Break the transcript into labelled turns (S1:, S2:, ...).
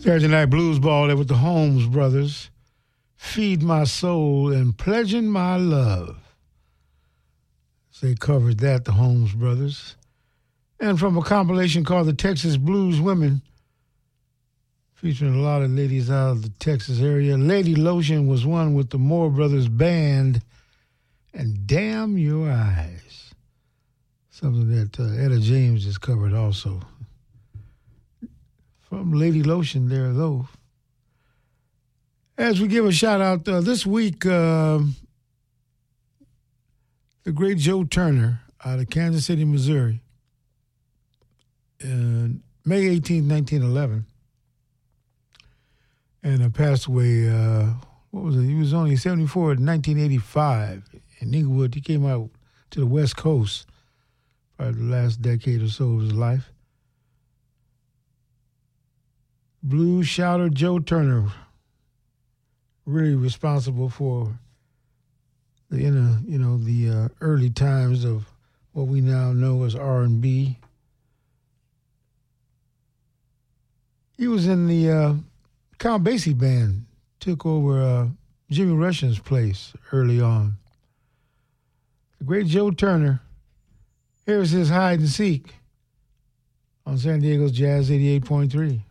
S1: Thursday Night Blues Ball there with the Holmes Brothers. Feed My Soul and Pledging My Love. They covered that, the Holmes Brothers. And from a compilation called The Texas Blues Women, featuring a lot of ladies out of the Texas area. Lady Lotion was one with the Moore Brothers Band, and Damn Your Eyes. Something that Etta James has covered also. From Lady Lotion there, though. As we give a shout out this week, the great Joe Turner out of Kansas City, Missouri, on May 18, 1911, and passed away, what was it? He was only 74 in 1985 in Inglewood. He came out to the West Coast probably the last decade or so of his life. Blues shouter Joe Turner, really responsible for the early times of what we now know as R&B. He was in the Count Basie band, took over Jimmy Rushing's place early on. The great Joe Turner. Here's his Hide and Seek on San Diego's Jazz 88.3.